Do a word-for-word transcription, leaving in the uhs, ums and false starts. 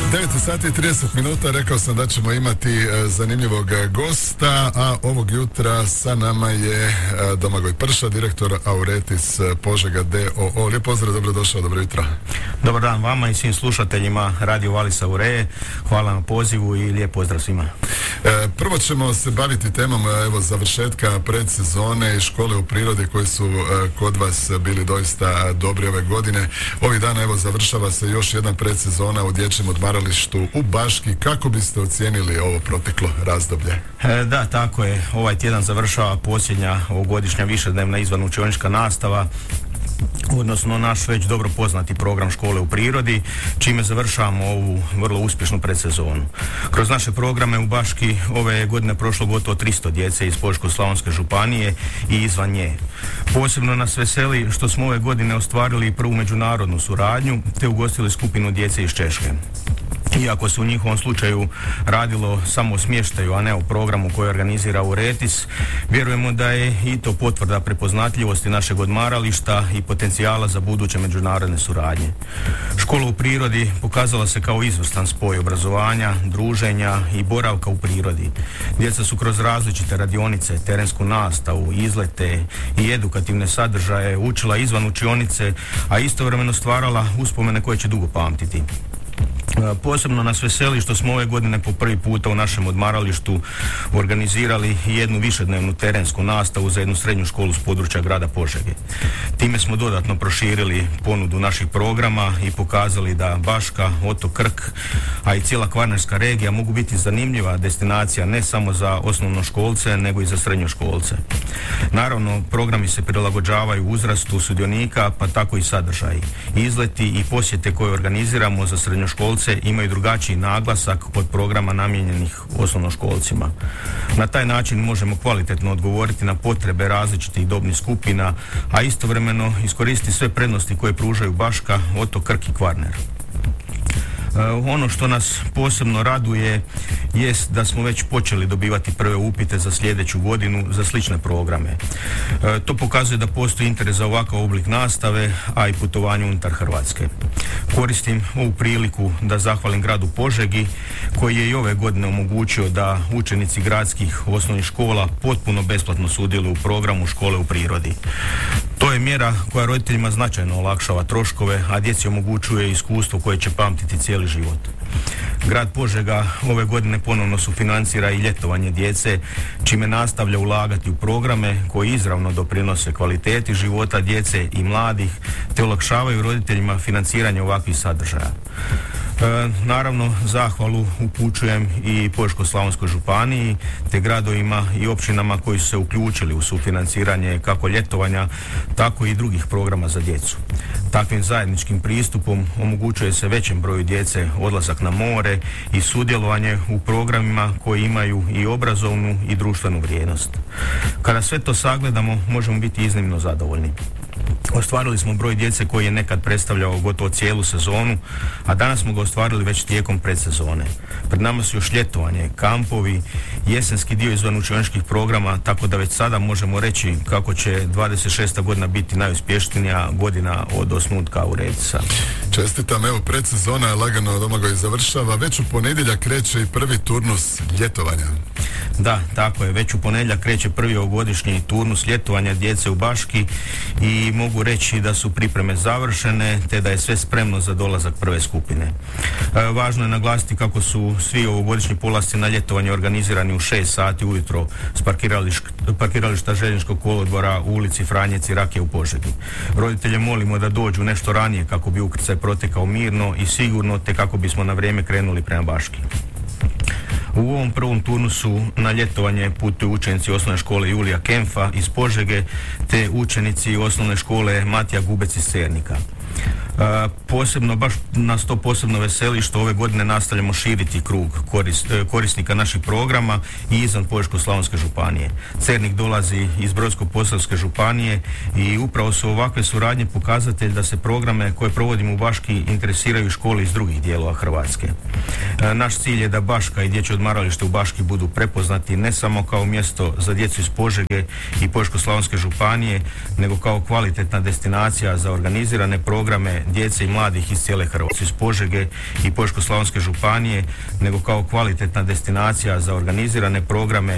devet sati i trideset minuta, rekao sam da ćemo imati zanimljivog gosta, a ovog jutra sa nama je Domagoj Prša, direktor Auretis Požega d o o. Lijep pozdrav, dobrodošao, dobro jutro. Dobar dan vama i svim slušateljima Radio Valis Aureje, hvala na pozivu i lijep pozdrav svima. E, prvo ćemo se baviti temom evo, završetka predsezone i škole u prirodi koji su e, kod vas bili doista dobri ove godine. Ovih dana evo završava se još jedna predsezona u dječjem odmaralištu u Baški. Kako biste ocijenili ovo proteklo razdoblje? E, da, tako je. Ovaj tjedan završava posljednja ovogodišnja višednevna izvanučionička nastava, odnosno naš već dobro poznati program škole u prirodi, čime završavamo ovu vrlo uspješnu predsezonu. Kroz naše programe u Baški ove godine prošlo gotovo tristo djece iz Požeško-slavonske županije i izvan nje. Posebno nas veseli što smo ove godine ostvarili prvu međunarodnu suradnju te ugostili skupinu djece iz Češke. Iako se u njihovom slučaju radilo samo o smještaju, a ne o programu koji organizira Auretis, vjerujemo da je i to potvrda prepoznatljivosti našeg odmarališta i potencijala za buduće međunarodne suradnje. Škola u prirodi pokazala se kao izvrstan spoj obrazovanja, druženja i boravka u prirodi. Djeca su kroz različite radionice, terensku nastavu, izlete i edukativne sadržaje učila izvan učionice, a istovremeno stvarala uspomene koje će dugo pamtiti. Posebno nas veseli što smo ove godine po prvi puta u našem odmaralištu organizirali jednu višednevnu terensku nastavu za jednu srednju školu s područja grada Požege. Time smo dodatno proširili ponudu naših programa i pokazali da Baška, otok Krk, a i cijela Kvarnerska regija mogu biti zanimljiva destinacija ne samo za osnovnoškolce, nego i za srednjoškolce. Naravno, programi se prilagođavaju uzrastu sudionika, pa tako i sadržaji. Izleti i posjete koje organiziramo za srednjoškolce imaju drugačiji naglasak od programa namijenjenih osnovnoškolcima. Na taj način možemo kvalitetno odgovoriti na potrebe različitih dobnih skupina, a istovremeno iskoristiti sve prednosti koje pružaju Baška, otok Krk i Kvarner. Ono što nas posebno raduje jest da smo već počeli dobivati prve upite za sljedeću godinu za slične programe. E, to pokazuje da postoji interes za ovakav oblik nastave, a i putovanje unutar Hrvatske. Koristim ovu priliku da zahvalim gradu Požegi koji je i ove godine omogućio da učenici gradskih osnovnih škola potpuno besplatno sudjeluju u programu škole u prirodi. To je mjera koja roditeljima značajno olakšava troškove, a djeci omogućuje iskustvo koje će pamtiti cijeli život. Grad Požega ove godine ponovno sufinancira i ljetovanje djece, čime nastavlja ulagati u programe koji izravno doprinose kvaliteti života djece i mladih, te olakšavaju roditeljima financiranje ovakvih sadržaja. E, naravno, zahvalu upućujem i Požeško-slavonskoj županiji, te gradovima i općinama koji su se uključili u sufinanciranje kako ljetovanja, tako i drugih programa za djecu. Takvim zajedničkim pristupom omogućuje se većem broju djece odlazak na more i sudjelovanje u programima koji imaju i obrazovnu i društvenu vrijednost. Kada sve to sagledamo, možemo biti iznimno zadovoljni. Ostvarili smo broj djece koji je nekad predstavljao gotovo cijelu sezonu, a danas smo ga ostvarili već tijekom predsezone. Pred nama su još ljetovanje, kampovi, jesenski dio izvanučioničkih programa, tako da već sada možemo reći kako će dvadeset šesta godina biti najuspješnija godina od osnutka Auretisa. Čestitam, evo predsezona lagano Domagoj završava, već u ponedjeljak kreće i prvi turnus ljetovanja. Da, tako je, već u ponedjeljak kreće prvi ovogodišnji turnus ljetovanja djece u Baški i mogu reći da su pripreme završene te da je sve spremno za dolazak prve skupine. E, važno je naglasiti kako su svi ovogodišnji polasci na ljetovanje organizirani u šest sati ujutro s parkirališta željezničkog kolodvora u ulici Franjec i Rakije u Požegi. Roditelje molimo da dođu nešto ranije kako bi ukrcaj protekao mirno i sigurno te kako bismo na vrijeme krenuli prema Baški. U ovom prvom turnusu na ljetovanje putuju učenici osnovne škole Julija Kemfa iz Požege te učenici osnovne škole Matija Gubec iz Cernika. E, posebno, baš nas to posebno veseli što ove godine nastavljamo širiti krug korist, korisnika naših programa i izvan Požeško-slavonske županije. Cernik dolazi iz Brodsko-posavske županije i upravo su ovakve suradnje pokazatelj da se programe koje provodimo u Baški interesiraju škole iz drugih dijelova Hrvatske. Naš cilj je da Baška i dječje odmaralište u Baški budu prepoznati ne samo kao mjesto za djecu iz Požege i Požeško-slavonske županije, nego kao kvalitetna destinacija za organizirane programe djece i mladih iz cijele Hrvatske. Iz Požege i Požeško-slavonske županije, nego kao kvalitetna destinacija za organizirane programe